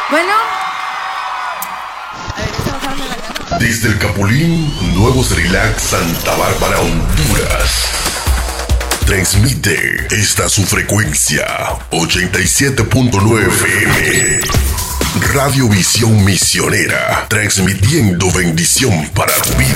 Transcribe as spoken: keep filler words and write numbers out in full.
Bueno. A ver, estamos hablando de la casa. Desde el Capulín, Nuevo Cerrilac, Santa Bárbara, Honduras. Transmite esta su frecuencia ochenta y siete punto nueve F M. Radio Visión Misionera, transmitiendo bendición para tu vida.